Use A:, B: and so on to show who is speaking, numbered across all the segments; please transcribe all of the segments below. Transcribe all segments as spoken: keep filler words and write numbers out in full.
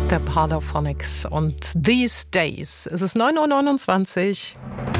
A: der Parlophonics und These Days. Es ist neun Uhr neunundzwanzig.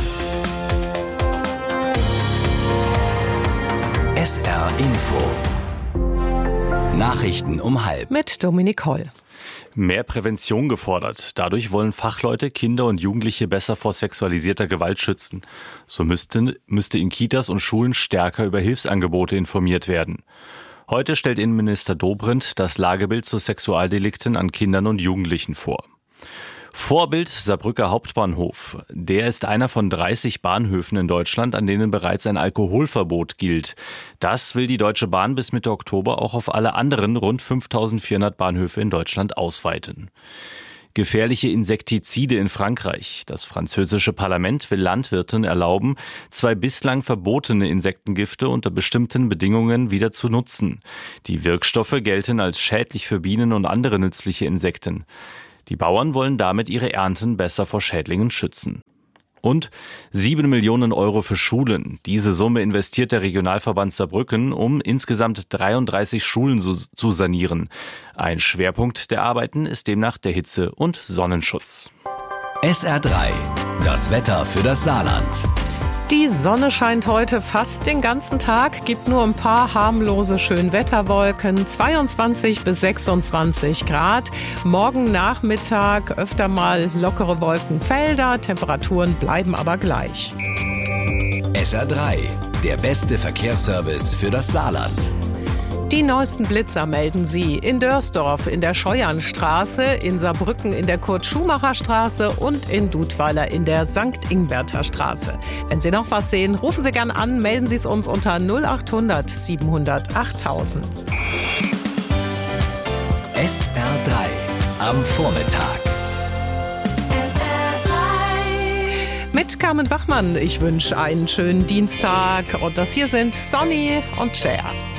B: S R Info. Nachrichten um halb.
A: Mit Dominik Holl.
C: Mehr Prävention gefordert. Dadurch wollen Fachleute Kinder und Jugendliche besser vor sexualisierter Gewalt schützen. So müsste, müsste in Kitas und Schulen stärker über Hilfsangebote informiert werden. Heute stellt Innenminister Dobrindt das Lagebild zu Sexualdelikten an Kindern und Jugendlichen vor. Vorbild Saarbrücker Hauptbahnhof. Der ist einer von dreißig Bahnhöfen in Deutschland, an denen bereits ein Alkoholverbot gilt. Das will die Deutsche Bahn bis Mitte Oktober auch auf alle anderen rund fünftausendvierhundert Bahnhöfe in Deutschland ausweiten. Gefährliche Insektizide in Frankreich. Das französische Parlament will Landwirten erlauben, zwei bislang verbotene Insektengifte unter bestimmten Bedingungen wieder zu nutzen. Die Wirkstoffe gelten als schädlich für Bienen und andere nützliche Insekten. Die Bauern wollen damit ihre Ernten besser vor Schädlingen schützen. Und sieben Millionen Euro für Schulen. Diese Summe investiert der Regionalverband Saarbrücken, um insgesamt dreiunddreißig Schulen zu sanieren. Ein Schwerpunkt der Arbeiten ist demnach der Hitze- und Sonnenschutz.
B: S R drei. Das Wetter für das Saarland.
A: Die Sonne scheint heute fast den ganzen Tag, gibt nur ein paar harmlose Schönwetterwolken, zweiundzwanzig bis sechsundzwanzig Grad. Morgen Nachmittag öfter mal lockere Wolkenfelder, Temperaturen bleiben aber gleich.
B: S R drei, der beste Verkehrsservice für das Saarland.
A: Die neuesten Blitzer melden Sie in Dörsdorf in der Scheuernstraße, in Saarbrücken in der Kurt-Schumacher-Straße und in Dudweiler in der Sankt Ingbert Straße. Wenn Sie noch was sehen, rufen Sie gern an, melden Sie es uns unter null acht hundert siebenhundert achttausend.
B: S R drei am Vormittag.
A: S R drei Mit Carmen Bachmann. Ich wünsche einen schönen Dienstag und das hier sind Sonny und Cher.